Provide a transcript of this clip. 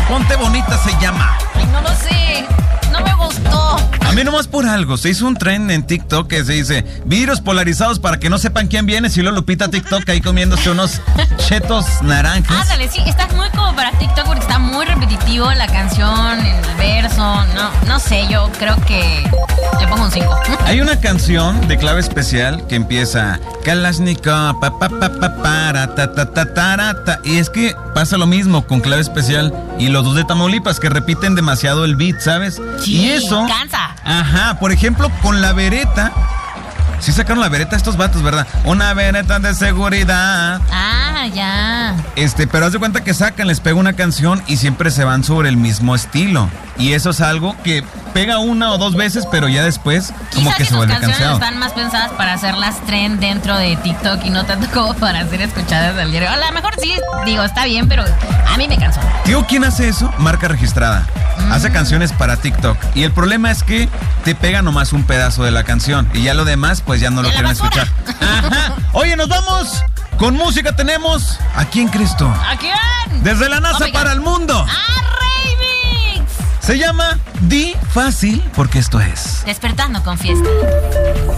Ponte bonita se llama. Ay, no lo sé. No me gustó. A mí nomás por algo. Se hizo un trend en TikTok que se dice vidrios polarizados para que no sepan quién viene. Si lo Lupita TikTok ahí comiéndose unos chetos naranjas. Ándale, sí, está muy como para TikTok porque está muy repetitivo la canción, el verso. No sé, yo creo que le pongo un 5. Hay una canción de Clave Especial que empieza Kalashnikov, pa pa pa pa para ta ta ta ta ta. Y es que pasa lo mismo con Clave Especial y los dos de Tamaulipas que repiten demasiado el beat, ¿sabes? Sí, y eso cansa. Ajá, por ejemplo, con la vereta. Sí sacaron la vereta estos vatos, ¿verdad? Una vereta de seguridad. Ah, ya. Pero haz de cuenta que les pega una canción y siempre se van sobre el mismo estilo. Y eso es algo que pega una o dos veces, pero ya después como que se vuelve cansado. Quizás sus canciones están más pensadas para hacerlas trend dentro de TikTok y no tanto como para ser escuchadas al diario. A lo mejor sí, digo, está bien, pero a mí me cansó. Tío, ¿quién hace eso? Marca registrada. Hace canciones para TikTok. Y el problema es que te pega nomás un pedazo de la canción. Y ya lo demás, pues ya no lo quieren escuchar. Ajá. Oye, nos vamos. Con música tenemos... ¿A quién crees tú? ¿A quién? Desde la NASA para el mundo. Remix. Se llama Di Fácil, porque esto es... Despertando con Fiesta.